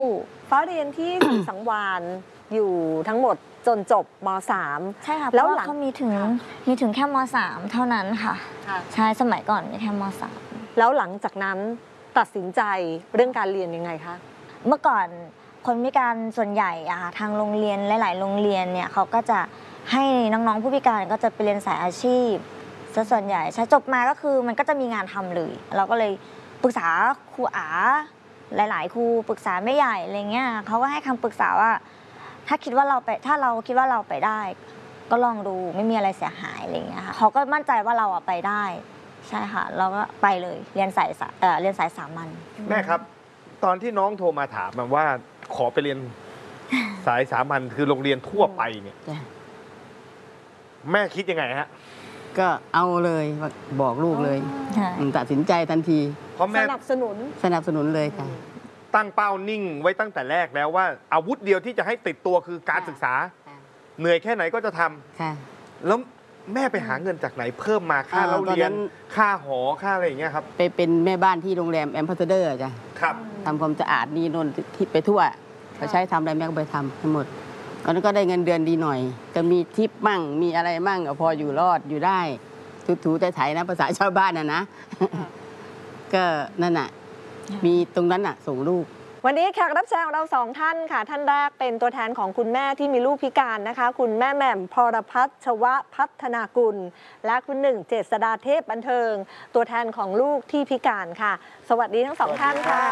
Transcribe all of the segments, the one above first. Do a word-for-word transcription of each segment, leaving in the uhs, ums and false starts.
ฟ้าเรียนที่ ศรีสังวาลอยู่ทั้งหมดจนจบม .สามใช่ค่ะแล้วเพราะหลังว่าเขามีถึงมีถึงแค่ม .สาม เท่านั้นค่ะใช่สมัยก่อนมีแค่ม .สามแล้วหลังจากนั้นตัดสินใจเรื่องการเรียนยังไงคะเมื่อก่อนคนพิการส่วนใหญ่อะค่ะทางโรงเรียนหลายๆโรงเรียนเนี่ยเขาก็จะให้น้องๆผู้พิการก็จะไปเรียนสายอาชีพซะส่วนใหญ่ใช่จบมาก็คือมันก็จะมีงานทำเลยเราก็เลยปรึกษาครูอาหลายๆครูปรึกษาแม่ใหญ่อะไรเงี้ยเขาก็ให้คำปรึกษาว่าถ้าคิดว่าเราไปถ้าเราคิดว่าเราไปได้ก็ลองดูไม่มีอะไรเสียหายอะไรเงี้ยค่ะเขาก็มั่นใจว่าเราอะไปได้ใช่ค่ะเราก็ไปเลยเรียนสายเอ่อเรียนสายสามัญแม่ครับตอนที่น้องโทรมาถามมันว่าขอไปเรียนสายสามัญคือโรงเรียนทั่วไปเนี่ยแม่คิดยังไงฮะก็เอาเลยบอกลูกเลยตัดสินใจทันทีเพราะแม่สนับสนุนสนับสนุนเลยค่ะตั้งเป้านิ่งไว้ตั้งแต่แรกแล้วว่าอาวุธเดียวที่จะให้ติดตัวคือการศึกษาเหนื่อยแค่ไหนก็จะทำแล้วแม่ไปหาเงินจากไหนเพิ่มมาค่าเล่าเรียนค่าหอค่าอะไรอย่างเงี้ยครับไปเป็นแม่บ้านที่โรงแรมแอมพาสเดอร์จ้ะครับทำความสะอาดนี่นนที่ไปทั่วเขาใช้ทำอะไรแม่ก็ไปทำทั้งหมดตอนนั้นก็ได้เงินเดือนดีหน่อยจะมีทิปมั่งมีอะไรมั่งพออยู่รอดอยู่ได้ถูๆแต่ไถนะภาษาชาวบ้านน่ะนะก็นั่นน่ะมีตรงนั้นน่ะส่งลูกวันนี้แขกรับเชิญของเราสองท่านค่ะท่านแรกเป็นตัวแทนของคุณแม่ที่มีลูกพิการนะคะคุณแม่แหม่มพรพัชวะพัฒนากุลและคุณหนึ่งเจษฎาเทพบันเทิงตัวแทนของลูกที่พิการค่ะสวัสดีทั้งสองท่านค่ะ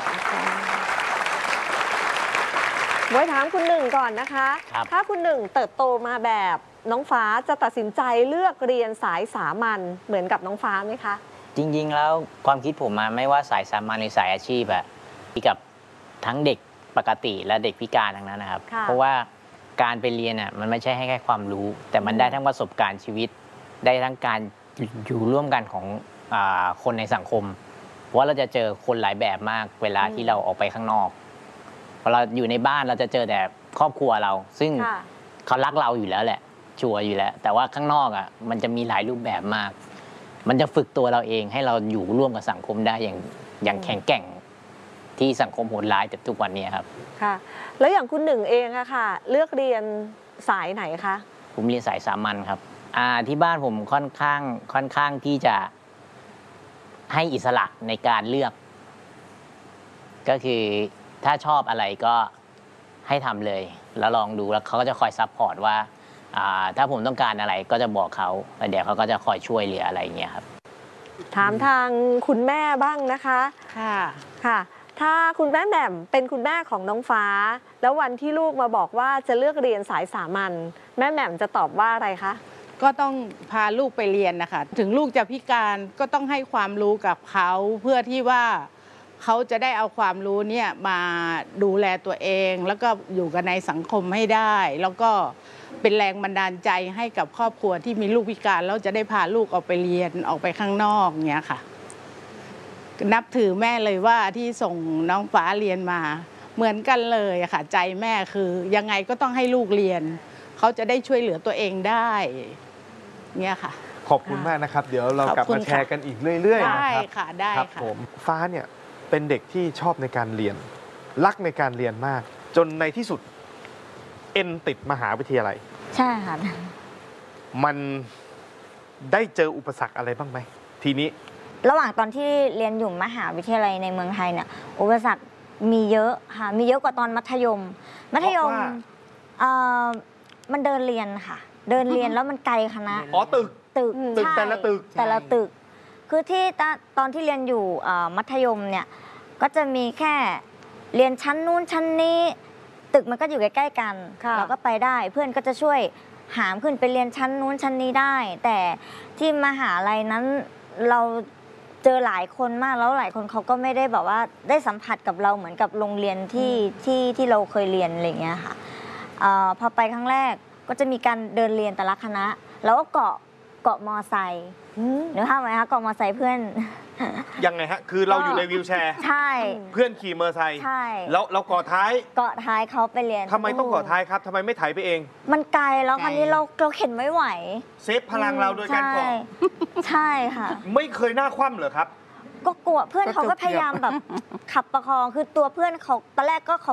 ไว้ถามคุณหนึ่งก่อนนะคะถ้าคุณหนึ่งเติบโตมาแบบน้องฟ้าจะตัดสินใจเลือกเรียนสายสามัญเหมือนกับน้องฟ้าไหมคะจริงๆแล้วความคิดผมมาไม่ว่าสายสามัญหรือสายอาชีพอะที่กับทั้งเด็กปกติและเด็กพิการทั้งนั้นนะครับเพราะว่าการไปเรียนอ่ะมันไม่ใช่ให้แค่ความรู้แต่มันได้ทั้งประสบการณ์ชีวิตได้ทั้งการอยู่ร่วมกันของคนในสังคมเพราะว่าเราจะเจอคนหลายแบบมากเวลาที่เราออกไปข้างนอกพอเราอยู่ในบ้านเราจะเจอแต่ครอบครัวเราซึ่งเขารักเราอยู่แล้วแหละชัวร์อยู่แล้วแต่ว่าข้างนอกอ่ะมันจะมีหลายรูปแบบมากมันจะฝึกตัวเราเองให้เราอยู่ร่วมกับสังคมได้อย่างอย่างแข็งแกร่งที่สังคมโหดร้ายแต่ทุกวันนี้ครับค่ะแล้วอย่างคุณหนึ่งเองอะค่ะเลือกเรียนสายไหนคะผมเรียนสายสามัญครับอ่าที่บ้านผมค่อนข้างค่อนข้างที่จะให้อิสระในการเลือกก็คือถ้าชอบอะไรก็ให้ทำเลยแล้วลองดูแล้วเขาก็จะคอยซัพพอร์ตว่าถ้าผมต้องการอะไรก็จะบอกเขาแล้วเดี๋ยวเขาก็จะคอยช่วยเหลืออะไรอย่างเงี้ยครับถามทางคุณแม่บ้างนะคะค่ะค่ะถ้าคุณแม่แหม่มเป็นคุณแม่ของน้องฟ้าแล้ววันที่ลูกมาบอกว่าจะเลือกเรียนสายสามัญแม่แหม่มจะตอบว่าอะไรคะก็ต้องพาลูกไปเรียนนะคะถึงลูกจะพิการก็ต้องให้ความรู้กับเขาเพื่อที่ว่าเขาจะได้เอาความรู้เนี่ยมาดูแลตัวเองแล้วก็อยู่กันในสังคมให้ได้แล้วก็เป็นแรงบันดาลใจให้กับครอบครัวที่มีลูกพิการแล้วจะได้พาลูกออกไปเรียนออกไปข้างนอกเงี้ยค่ะนับถือแม่เลยว่าที่ส่งน้องฟ้าเรียนมาเหมือนกันเลยค่ะใจแม่คือยังไงก็ต้องให้ลูกเรียนเขาจะได้ช่วยเหลือตัวเองได้เนี่ยค่ะขอบคุณมากนะครับเดี๋ยวเรากลับมาแชร์กันอีกเรื่อยๆนะครับได้ค่ะได้ค่ะผมฟ้าเนี่ยเป็นเด็กที่ชอบในการเรียนรักในการเรียนมากจนในที่สุดเอ็นติดมหาวิทยาลัยใช่ค่ะมันได้เจออุปสรรคอะไรบ้างไหมทีนี้ระหว่างตอนที่เรียนอยู่มหาวิทยาลัยในเมืองไทยเนี่ยอุปสรรคมีเยอะค่ะมีเยอะกว่าตอนมัธยมมัธยมมันเดินเรียนค่ะเดินเรียนแล้วมันไกลคณะอ๋อตึกตึกตึกแต่ละตึกแต่ละตึกคือที่ตอนที่เรียนอยู่มัธยมเนี่ยก็จะมีแค่เรียนชั้นนู้นชั้นนี้ตึกมันก็อยู่ใกล้ๆกันเราก็ไปได้เพื่อนก็จะช่วยหามขึ้นไปเรียนชั้นนู้นชั้นนี้ได้แต่ที่มหาลัยนั้นเราเจอหลายคนมากแล้วหลายคนเขาก็ไม่ได้แบบว่าได้สัมผัสกับเราเหมือนกับโรงเรียนที่ที่ที่เราเคยเรียนอะไรอย่างเงี้ยค่ะพอไปครั้งแรกก็จะมีการเดินเรียนแต่ละคณะแล้วก็เกาะเกาะมอไซค์หรือภาพไหมคะเกาะมอไซค์เพื่อนยังไงฮะคือเราอยู่ในวีลแชร์ใช่เพื่อนขี่มอเตอร์ไซค์ใช่แล้วเราเกาะท้ายเกาะท้ายเขาไปเรียนทำไมต้องเกาะท้ายครับทำไมไม่ไถไปเองมันไกลแล้วคราวนี้เราเราเข็นไม่ไหวเซฟพลังเราโดยการเกาะใช่ค่ะไม่เคยหน้าคว่ำเหรอครับก็กลัวเพื่อนเขาก็พยายามแบบขับประคองคือตัวเพื่อนเขาตอนแรกก็เขา